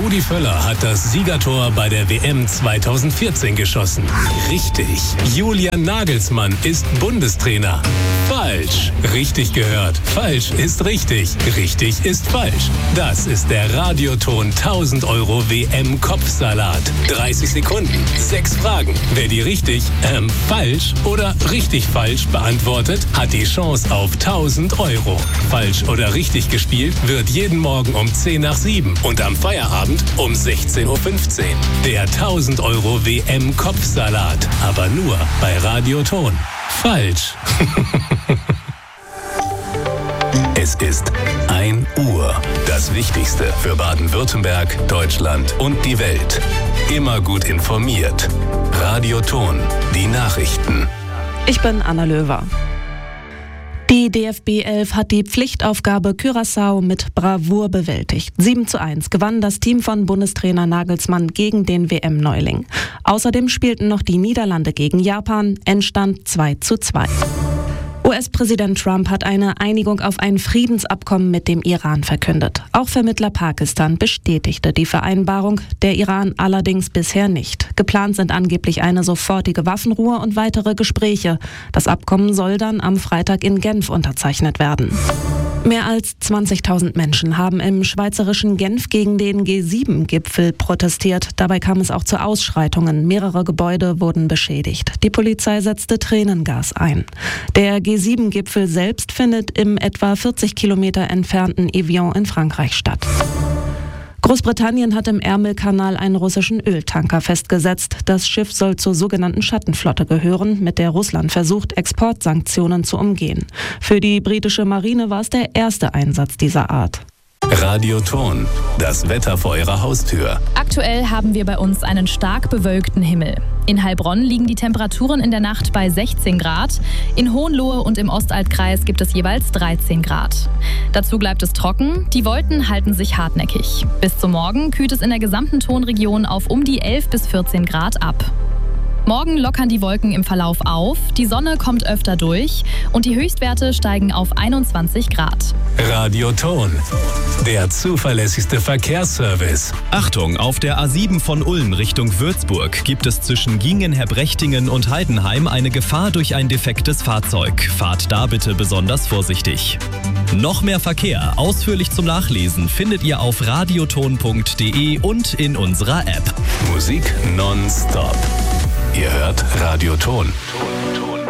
Rudi Völler hat das Siegertor bei der WM 2014 geschossen. Richtig. Julian Nagelsmann ist Bundestrainer. Falsch. Richtig gehört. Falsch ist richtig. Richtig ist falsch. Das ist der Radioton 1000 € WM-Kopfsalat. 30 Sekunden, 6 Fragen. Wer die richtig, falsch oder richtig falsch beantwortet, hat die Chance auf 1000 €. Falsch oder richtig gespielt wird jeden Morgen um 10 nach 7 und am Feierabend um 16:15 Uhr. Der 1000 € WM-Kopfsalat. Aber nur bei Radioton. Falsch. Es ist 1 Uhr. Das Wichtigste für Baden-Württemberg, Deutschland und die Welt. Immer gut informiert. Radioton. Die Nachrichten. Ich bin Anna Löwer. Die DFB 11 hat die Pflichtaufgabe Curaçao mit Bravour bewältigt. 7:1 gewann das Team von Bundestrainer Nagelsmann gegen den WM-Neuling. Außerdem spielten noch die Niederlande gegen Japan, Endstand 2:2. US-Präsident Trump hat eine Einigung auf ein Friedensabkommen mit dem Iran verkündet. Auch Vermittler Pakistan bestätigte die Vereinbarung, der Iran allerdings bisher nicht. Geplant sind angeblich eine sofortige Waffenruhe und weitere Gespräche. Das Abkommen soll dann am Freitag in Genf unterzeichnet werden. Mehr als 20.000 Menschen haben im schweizerischen Genf gegen den G7-Gipfel protestiert. Dabei kam es auch zu Ausschreitungen. Mehrere Gebäude wurden beschädigt. Die Polizei setzte Tränengas ein. Der G7-Gipfel selbst findet im etwa 40 Kilometer entfernten Evian in Frankreich statt. Großbritannien hat im Ärmelkanal einen russischen Öltanker festgesetzt. Das Schiff soll zur sogenannten Schattenflotte gehören, mit der Russland versucht, Exportsanktionen zu umgehen. Für die britische Marine war es der erste Einsatz dieser Art. Radioton. Das Wetter vor Ihrer Haustür. Aktuell haben wir bei uns einen stark bewölkten Himmel. In Heilbronn liegen die Temperaturen in der Nacht bei 16 Grad. In Hohenlohe und im Ostaltkreis gibt es jeweils 13 Grad. Dazu bleibt es trocken. Die Wolken halten sich hartnäckig. Bis zum Morgen kühlt es in der gesamten Tonregion auf um die 11 bis 14 Grad ab. Morgen lockern die Wolken im Verlauf auf, die Sonne kommt öfter durch und die Höchstwerte steigen auf 21 Grad. Radioton. Der zuverlässigste Verkehrsservice. Achtung, auf der A7 von Ulm Richtung Würzburg gibt es zwischen Gingen-Herbrechtingen und Heidenheim eine Gefahr durch ein defektes Fahrzeug. Fahrt da bitte besonders vorsichtig. Noch mehr Verkehr, ausführlich zum Nachlesen, findet ihr auf radioton.de und in unserer App. Musik nonstop. Ihr hört Radioton.